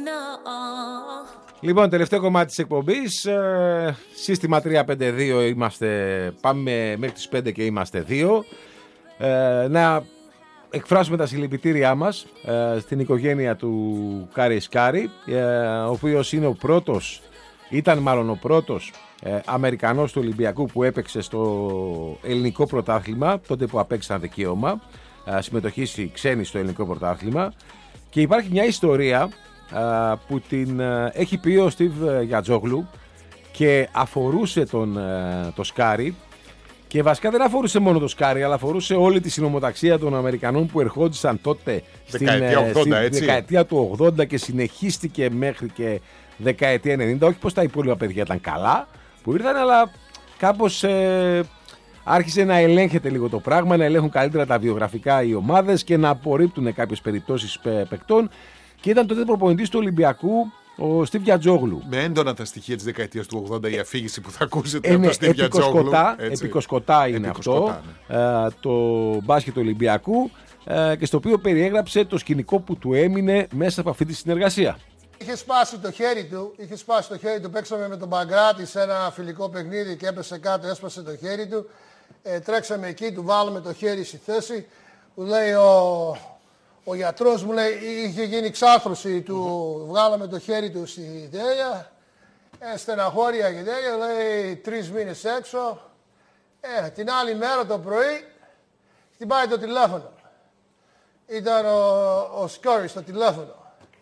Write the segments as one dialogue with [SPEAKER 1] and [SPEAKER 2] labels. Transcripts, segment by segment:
[SPEAKER 1] Λοιπόν, τελευταίο κομμάτι της εκπομπής, σύστημα 3-5-2 είμαστε, πάμε μέχρι τις 5 και είμαστε 2. Να εκφράσουμε τα συλληπιτήριά μας στην οικογένεια του Κάρι Σκάρι, ο οποίος είναι ήταν μάλλον ο πρώτος Αμερικανός του Ολυμπιακού που έπαιξε στο ελληνικό πρωτάθλημα, τότε που απέξαν δικαίωμα συμμετοχής οι ξένοι στο ελληνικό πρωτάθλημα. Και υπάρχει μια ιστορία που την έχει πει ο Στιβ Γιατζόγλου και αφορούσε το Σκάρι, και βασικά δεν αφορούσε μόνο το Σκάρι, αλλά αφορούσε όλη τη συνομοταξία των Αμερικανών που ερχόντουσαν τότε στην δεκαετία του 80 και συνεχίστηκε μέχρι και δεκαετία 90. Όχι πως τα υπόλοιπα παιδιά ήταν καλά που ήρθαν, αλλά κάπως άρχισε να ελέγχεται λίγο το πράγμα, να ελέγχουν καλύτερα τα βιογραφικά οι ομάδες και να απορρίπτουν κάποιες περιπτώσεις παικτών. Και ήταν τότε προπονητής του Ολυμπιακού ο Στιβ Γιατζόγλου. Με
[SPEAKER 2] έντονα τα στοιχεία της δεκαετίας του 80 η αφήγηση που θα ακούσετε από το Στιβ Γιατζόγλου.
[SPEAKER 1] Επικοσκοτά είναι αυτό, το μπάσκετ του Ολυμπιακού, και στο οποίο περιέγραψε το σκηνικό που του έμεινε μέσα από αυτή τη συνεργασία.
[SPEAKER 3] Είχε σπάσει το χέρι του, παίξαμε με τον Μπαγκράτη σε ένα φιλικό παιχνίδι και έπεσε κάτω, έσπασε το χέρι του. Τρέξαμε εκεί, του βάλαμε το χέρι στη θέση. Μου λέει ο γιατρός, μου λέει, είχε γίνει ξάθρωση του, βγάλαμε το χέρι του στη τέλεια. Στεναχώρια και τέλεια, λέει 3 μήνες έξω. Την άλλη μέρα το πρωί χτυπάει το τηλέφωνο. Ήταν ο Σκόρι στο τηλέφωνο.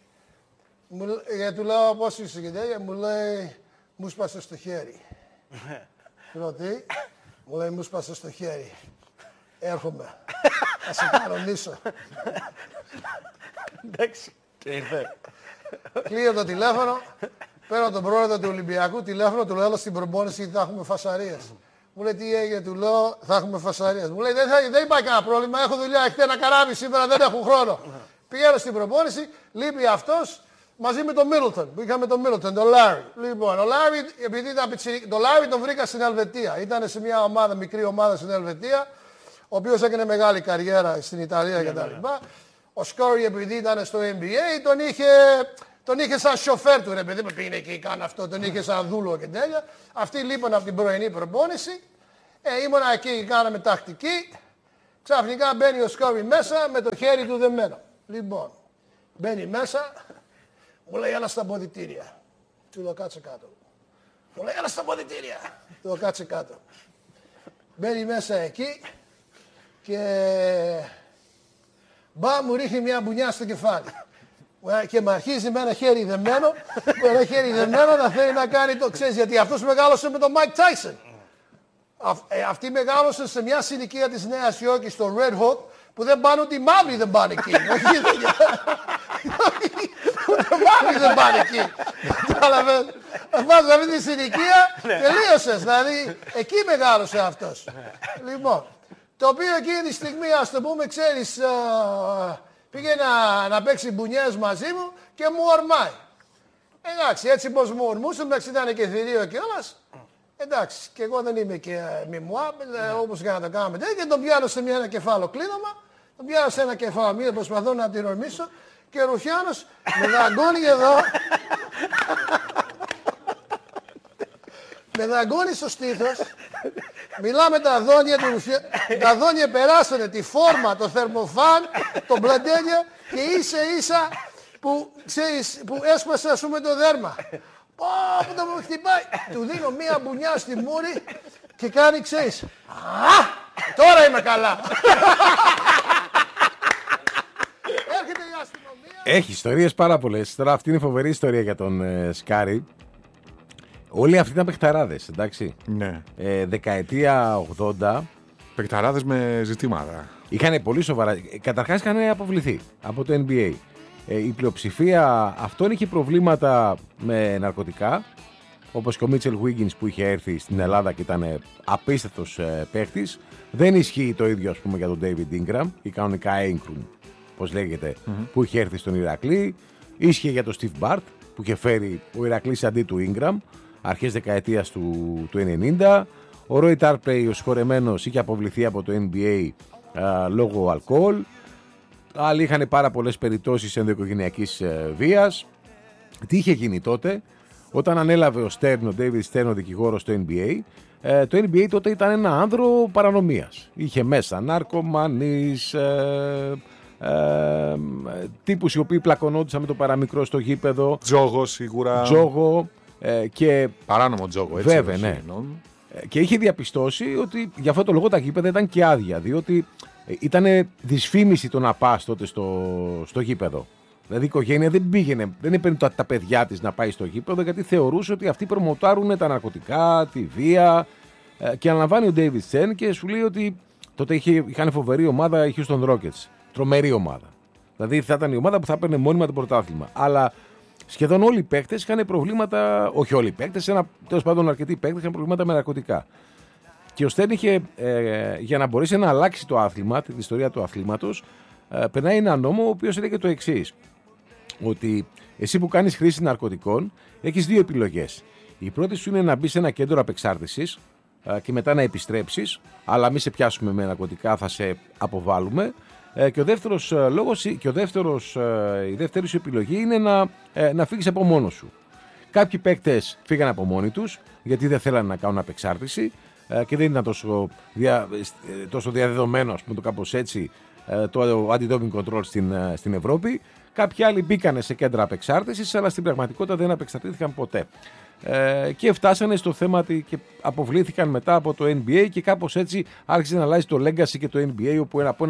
[SPEAKER 3] Του λέω πώς είσαι και τέτοια, μου λέει μου σπάσε στο χέρι. Του λέω τι, μου λέει μου σπάσε στο χέρι. Έρχομαι, θα σε κανονίσω.
[SPEAKER 4] Εντάξει, και ήρθε.
[SPEAKER 3] Κλείνω το τηλέφωνο, παίρνω τον πρόεδρο του Ολυμπιακού τηλέφωνο, του λέω στην προπόνηση θα έχουμε φασαρίες. Μου λέει τι έγινε, του λέω θα έχουμε φασαρίες. Μου λέει δεν υπάρχει κανένα πρόβλημα, έχω δουλειά, έχετε ένα καράβι σήμερα, δεν έχω χρόνο. Πηγαίνω στην προπόνηση, λείπει αυτός. Μαζί με τον Μίτλτον, που είχαμε τον Μίτλτον, τον Λάρι. Λοιπόν, ο Λάρι, επειδή ήταν πιτσιρί, τον Λάρι τον βρήκα στην Ελβετία. Ήταν σε μια ομάδα, μικρή ομάδα στην Ελβετία, ο οποίος έκανε μεγάλη καριέρα στην Ιταλία κτλ. Ο Σκόρι, επειδή ήταν στο NBA, τον είχε σαν σοφέρ του, ρε παιδί μου, πήγαινε και κάνει αυτό, τον είχε σαν δούλο και τέλεια. Αυτοί λείπαν από την πρωινή προπόνηση. Ήμουνα εκεί, κάναμε τακτική. Ξαφνικά μπαίνει ο Σκόρι μέσα με το χέρι του δεμένο. Λοιπόν, μπαίνει μέσα. Μου λέει έλα στα ποδητήρια. Του λέω κάτσε κάτω. Μου λέει έλα στα ποδητήρια. Του λέω κάτσε κάτω. Μπαίνει μέσα εκεί και μου ρίχνει μια μπουνιά στο κεφάλι. Και με αρχίζει με ένα χέρι δεμένο. Με ένα χέρι δεμένο να θέλει να κάνει το ξέρεις, γιατί αυτός μεγάλωσε με τον Mike Tyson. Αυτοί μεγάλωσαν σε μια συνοικία της Νέας Υόρκης στο Red Hot που δεν πάνε ότι οι μαύροι δεν πάνε εκεί. Ούτε μαύροι δεν πάνε εκεί. Βάζω αυτή τη συνοικία, τελείωσες. Δηλαδή, εκεί μεγάλωσε αυτός. Λοιπόν, το οποίο εκείνη τη στιγμή, ας το πούμε, ξέρεις, πήγε να παίξει μπουνιές μαζί μου και μου ορμάει. Εντάξει, έτσι πως μου ορμούσε, εντάξει ήταν και θηρίο κιόλας. Εντάξει, και εγώ δεν είμαι και μιμουά, όπως και να το κάνουμε και τον πιάνω σε ένα κεφάλο κλείδωμα, τον πιάνω σε ένα κεφάλο μία, προσπαθώ να την ορμήσω και ο Ρουφιάνος με δαγκώνει εδώ, με δαγκώνει στο στήθος, μιλάμε τα δόνια του Ρουφιάνου, τα δόνια περάσανε τη φόρμα, το θερμοφάν, το μπλαντέλια και ίσα που, ξέρεις, που έσπασε ας πούμε το δέρμα. Που το μου χτυπάει, του δίνω μία μπουνιά στη μούρη και κάνει ξέρεις. Τώρα είμαι καλά. Έρχεται η αστυνομία.
[SPEAKER 1] Έχει ιστορίες πάρα πολλές. Τώρα αυτή είναι φοβερή ιστορία για τον Σκάρι. Όλοι αυτοί ήταν παιχταράδες, εντάξει.
[SPEAKER 2] Ναι.
[SPEAKER 1] Δεκαετία 80.
[SPEAKER 2] Παιχταράδες με ζητήματα.
[SPEAKER 1] Είχαν πολύ σοβαρά. Καταρχάς είχαν αποβληθεί από το NBA. Η πλειοψηφία αυτών είχε προβλήματα με ναρκωτικά, όπως και ο Μίτσελ Wiggins που είχε έρθει στην Ελλάδα και ήταν απίστευτος παίχτης. Δεν ισχύει το ίδιο ας πούμε για τον David Ingram ή κανονικά Ingram, πώς λέγεται, που είχε έρθει στον Ηρακλή. Ίσχυε για τον Steve Bart που είχε φέρει ο Ηρακλής αντί του Ingram αρχές δεκαετίας του 90. Ο Roy Tarpley, ο συγχωρεμένος, είχε αποβληθεί από το NBA λόγω αλκοόλ. Άλλοι είχαν πάρα πολλές περιπτώσεις ενδοοικογενειακής βίας. Τι είχε γίνει τότε, όταν ανέλαβε ο David Stern, ο δικηγόρος στο NBA. Το NBA τότε ήταν ένα άνδρο παρανομίας. Είχε μέσα ναρκωμανείς, τύπους οι οποίοι πλακωνόντουσαν με το παραμικρό στο γήπεδο.
[SPEAKER 2] Τζόγο σίγουρα.
[SPEAKER 1] Τζόγο. Και
[SPEAKER 2] παράνομο τζόγο, έτσι.
[SPEAKER 1] βέβαια, ναι. Και είχε διαπιστώσει ότι για αυτό το λόγο τα γήπεδα ήταν και άδεια, διότι ήταν δυσφήμιση το να πας τότε στο γήπεδο. Δηλαδή η οικογένεια δεν πήγαινε, δεν έπαιρνε τα παιδιά της να πάει στο γήπεδο, γιατί θεωρούσε ότι αυτοί προμοτάρουν τα ναρκωτικά, τη βία. Και αναλαμβάνει ο David Stern και σου λέει ότι τότε είχαν φοβερή ομάδα οι Houston Rockets. Τρομερή ομάδα. Δηλαδή θα ήταν η ομάδα που θα έπαιρνε μόνιμα το πρωτάθλημα. Αλλά σχεδόν όλοι οι παίκτες είχαν προβλήματα, όχι όλοι οι παίκτες, τέλος πάντων αρκετοί παίκτες είχαν προβλήματα με ναρκωτικά. Και ο Stern είχε, για να μπορέσει να αλλάξει το άθλημα, την ιστορία του αθλήματος, περνάει ένα νόμο ο οποίος έλεγε το εξής. Ότι εσύ που κάνεις χρήση ναρκωτικών έχεις δύο επιλογές. Η πρώτη σου είναι να μπεις σε ένα κέντρο απεξάρτησης και μετά να επιστρέψεις, αλλά μη σε πιάσουμε με ναρκωτικά, θα σε αποβάλουμε. Και ο δεύτερος λόγος, η δεύτερη σου επιλογή είναι να φύγεις από μόνος σου. Κάποιοι παίκτες φύγαν από μόνοι τους, γιατί δεν θέλανε να κάνουν απεξάρτηση και δεν ήταν τόσο διαδεδομένο, ας πούμε το κάπως έτσι, το anti-doping control στην Ευρώπη. Κάποιοι άλλοι μπήκανε σε κέντρα απεξάρτησης, αλλά στην πραγματικότητα δεν απεξαρτήθηκαν ποτέ. Και φτάσανε στο θέμα και αποβλήθηκαν μετά από το NBA και κάπως έτσι άρχισε να αλλάζει το legacy και το NBA, όπου από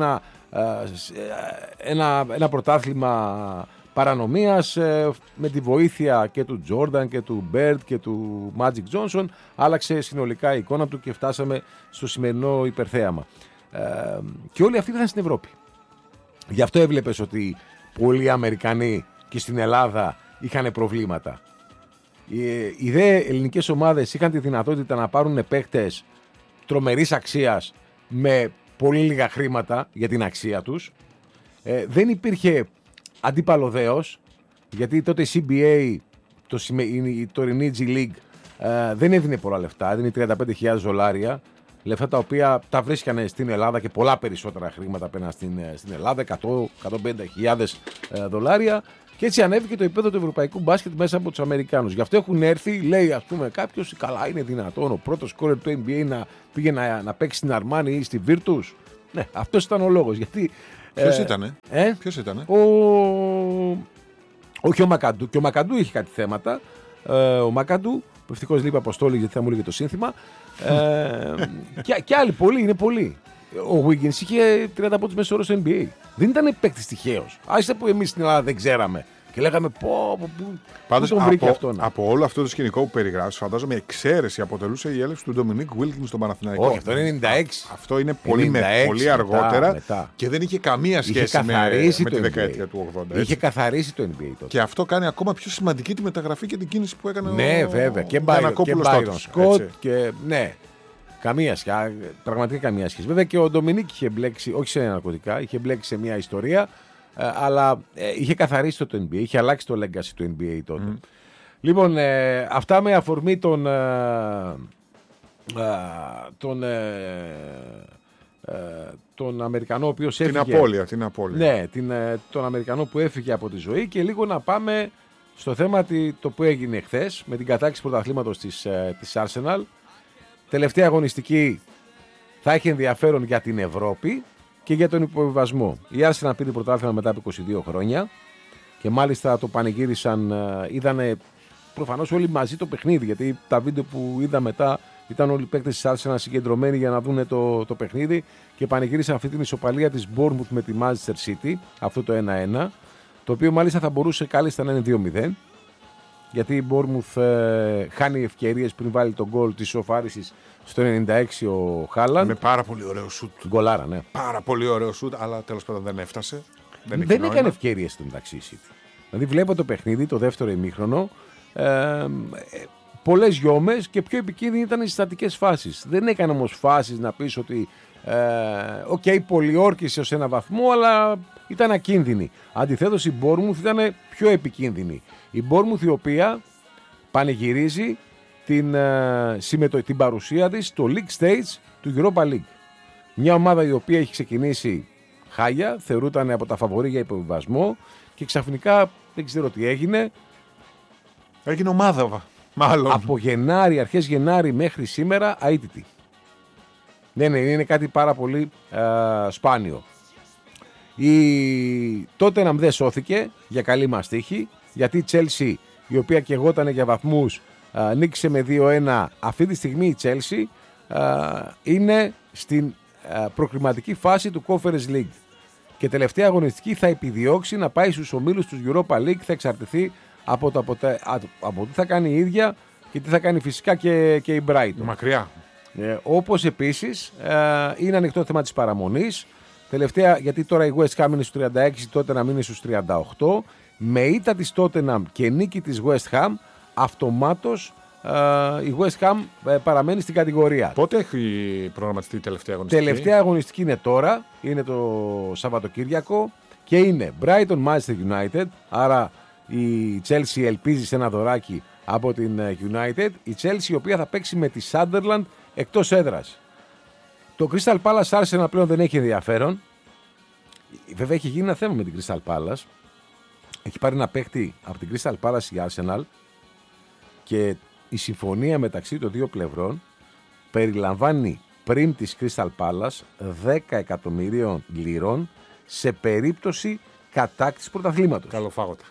[SPEAKER 1] ένα πρωτάθλημα παρανομίας με τη βοήθεια και του Jordan και του Bird και του Magic Johnson άλλαξε συνολικά η εικόνα του και φτάσαμε στο σημερινό υπερθέαμα. Και όλοι αυτοί ήταν στην Ευρώπη. Γι' αυτό έβλεπες ότι πολλοί Αμερικανοί και στην Ελλάδα είχαν προβλήματα. Οι δε ελληνικές ομάδες είχαν τη δυνατότητα να πάρουν παίκτες τρομερής αξίας με πολύ λίγα χρήματα για την αξία τους. Δεν υπήρχε αντίπαλο δέος, γιατί τότε η CBA, η τωρινή G League, δεν έδινε πολλά λεφτά, έδινε $35,000, λεφτά τα οποία τα βρίσκανε στην Ελλάδα και πολλά περισσότερα χρήματα πέραν στην Ελλάδα, $100,000-$150,000. Και έτσι ανέβηκε το επίπεδο του ευρωπαϊκού μπάσκετ μέσα από τους Αμερικάνους. Γι' αυτό έχουν έρθει, λέει ας πούμε κάποιος, καλά είναι δυνατόν ο πρώτος σκόρερ του NBA να πήγε να παίξει στην Armani ή στη Virtus. Ναι, αυτός ήταν ο λόγος. Γιατί,
[SPEAKER 2] ποιος ήτανε? Ποιος ήτανε?
[SPEAKER 1] Όχι ο Μακαντού. Και ο Μακαντού είχε κάτι θέματα. Ο Μακαντού, που ευτυχώς λείπει Αποστόλη γιατί θα μου έλεγε το σύνθημα. Και άλλοι πολλοί, είναι πολλοί. Ο Wiggins είχε 30 πόντους μέσο όρο στο NBA. Δεν ήταν παίκτης τυχαίος. Άσε που εμείς στην Ελλάδα δεν ξέραμε. Και λέγαμε
[SPEAKER 2] πάντως
[SPEAKER 1] τον βρήκε αυτό.
[SPEAKER 2] Από όλο αυτό το σκηνικό που περιγράφεις, φαντάζομαι εξαίρεση αποτελούσε η έλευση του Ντομινίκ Βίλκινς στον Παναθηναϊκό.
[SPEAKER 1] Όχι, αυτό είναι 96.
[SPEAKER 2] Αυτό είναι πολύ αργότερα και δεν είχε καμία σχέση με τη δεκαετία του 80.
[SPEAKER 1] Είχε καθαρίσει το NBA τότε.
[SPEAKER 2] Και αυτό κάνει ακόμα πιο σημαντική τη μεταγραφή και την κίνηση που έκανε
[SPEAKER 1] ναι, βέβαια. Και Byron Scott. Ναι. Καμία σχέση, πραγματικά καμία σχέση. Βέβαια και ο Ντομινίκ είχε μπλέξει, όχι σε ναρκωτικά, είχε μπλέξει σε μια ιστορία, αλλά είχε καθαρίσει το NBA, είχε αλλάξει το legacy του NBA τότε. Λοιπόν, αυτά με αφορμή τον Αμερικανό ο οποίος έφυγε.
[SPEAKER 2] Την απώλεια.
[SPEAKER 1] Ναι, τον Αμερικανό που έφυγε από τη ζωή και λίγο να πάμε στο θέμα το που έγινε χθες με την κατάκτηση πρωταθλήματος της Arsenal. Τελευταία αγωνιστική θα έχει ενδιαφέρον για την Ευρώπη και για τον υποβιβασμό. Η Arsenal πήρε πρωτάθλημα μετά από 22 χρόνια και μάλιστα το πανηγύρισαν, είδανε προφανώς όλοι μαζί το παιχνίδι, γιατί τα βίντεο που είδα μετά ήταν όλοι οι παίκτες της Arsenal συγκεντρωμένοι για να δουν το παιχνίδι και πανηγύρισαν αυτή την ισοπαλία της Bournemouth με τη Manchester City, αυτό το 1-1, το οποίο μάλιστα θα μπορούσε κάλλιστα να είναι 2-0. Γιατί η Bournemouth χάνει ευκαιρίες πριν βάλει τον γκολ της ισοφάρισης στο 96 ο Χάλαντ.
[SPEAKER 2] Με πάρα πολύ ωραίο σουτ.
[SPEAKER 1] Γκολάρα, ναι.
[SPEAKER 2] Πάρα πολύ ωραίο σουτ, αλλά τέλος πάντων δεν έφτασε.
[SPEAKER 1] Δεν έκανε ευκαιρίες στο μεταξύ η City. Δηλαδή βλέπω το παιχνίδι, το δεύτερο ημίχρονο, πολλές γιόμες και πιο επικίνδυνη ήταν οι συστατικές φάσεις. Δεν έκανε όμως φάσεις να πεις ότι πολιόρκησε ως ένα βαθμό, αλλά ήταν ακίνδυνη. Αντιθέτως η Bournemouth ήταν πιο επικίνδυνη. Η Bournemouth η οποία πανηγυρίζει την παρουσία της στο League Stage του Europa League. Μια ομάδα η οποία έχει ξεκινήσει χάλια, θεωρούταν από τα φαβορί για υποβιβασμό και ξαφνικά δεν ξέρω τι έγινε.
[SPEAKER 2] Έγινε ομάδα, μάλλον.
[SPEAKER 1] Από Γενάρη, αρχές Γενάρη μέχρι σήμερα αίτητη. Δεν είναι κάτι πάρα πολύ σπάνιο. Η Tottenham δεν σώθηκε για καλή μας τύχη, γιατί η Chelsea, η οποία καιγόταν για βαθμούς, νίκησε με 2-1. Αυτή τη στιγμή η Chelsea είναι στην προκριματική φάση του Conference League και τελευταία αγωνιστική θα επιδιώξει να πάει στους ομίλους του Europa League. Θα εξαρτηθεί από τι θα κάνει η ίδια και τι θα κάνει φυσικά και η Brighton.
[SPEAKER 2] Μακριά.
[SPEAKER 1] Όπως επίσης είναι ανοιχτό θέμα της παραμονής. Τελευταία, γιατί τώρα η West Ham είναι στους 36, τότε να μείνει στους 38. Με ήττα της Tottenham και νίκη της West Ham, αυτομάτως η West Ham παραμένει στην κατηγορία.
[SPEAKER 2] Πότε έχει προγραμματιστεί η τελευταία αγωνιστική?
[SPEAKER 1] Τελευταία αγωνιστική είναι τώρα, είναι το Σαββατοκύριακο και είναι Brighton Manchester United, άρα η Chelsea ελπίζει σε ένα δωράκι από την United, η Chelsea η οποία θα παίξει με τη Sunderland εκτός έδρας. Το Crystal Palace Arsenal πλέον δεν έχει ενδιαφέρον. Βέβαια έχει γίνει ένα θέμα με την Crystal Palace. Έχει πάρει ένα παίχτη από την Crystal Palace η Arsenal και η συμφωνία μεταξύ των δύο πλευρών περιλαμβάνει πριν της Crystal Palace 10 εκατομμυρίων λίρων σε περίπτωση κατάκτησης πρωταθλήματος.
[SPEAKER 2] Καλοφάγωτα.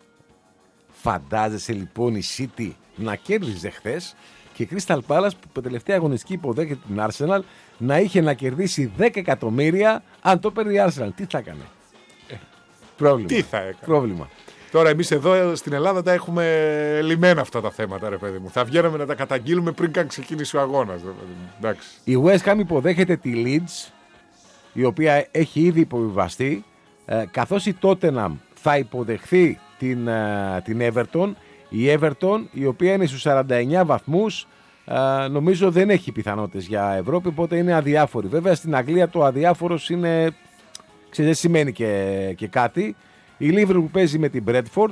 [SPEAKER 1] Φαντάζεσαι λοιπόν η City να κέρδιζε χθες και η Crystal Palace που τελευταία αγωνιστική υποδέχεται την Arsenal να είχε να κερδίσει 10 εκατομμύρια αν το παίρνει η Arsenal. Τι θα έκανε? Πρόβλημα.
[SPEAKER 2] Τι θα έκανε?
[SPEAKER 1] Πρόβλημα.
[SPEAKER 2] Τώρα εμείς εδώ στην Ελλάδα τα έχουμε λυμμένα αυτά τα θέματα, ρε παιδί μου. Θα βγαίναμε να τα καταγγείλουμε πριν καν ξεκίνησε ο αγώνας, ρε παιδί μου. Εντάξει.
[SPEAKER 1] Η West Ham υποδέχεται τη Leeds, η οποία έχει ήδη υποβιβαστεί, καθώς η Tottenham θα υποδεχθεί την Everton. Η Everton, η οποία είναι στους 49 βαθμούς, νομίζω δεν έχει πιθανότητες για Ευρώπη, οπότε είναι αδιάφορη. Βέβαια στην Αγγλία το αδιάφορος είναι, δεν σημαίνει και κάτι. Η Liverpool που παίζει με την Bradford,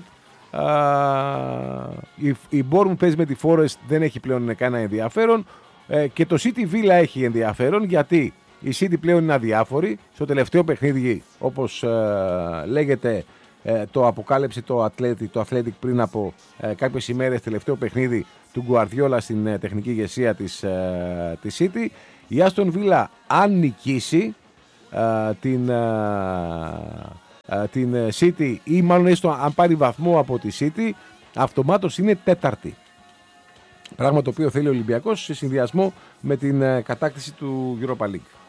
[SPEAKER 1] η Bournemouth που παίζει με τη Forest δεν έχει πλέον κανένα ενδιαφέρον, και το City Villa έχει ενδιαφέρον γιατί η City πλέον είναι αδιάφορη. Στο τελευταίο παιχνίδι, όπως λέγεται, το αποκάλυψε το Athletic πριν από κάποιες ημέρες, τελευταίο παιχνίδι του Guardiola στην τεχνική ηγεσία της City. Η Aston Villa αν νικήσει την City ή μάλλον έστω αν πάρει βαθμό από τη City, αυτομάτως είναι τέταρτη. Πράγμα το οποίο θέλει ο Ολυμπιακός σε συνδυασμό με την κατάκτηση του Europa League.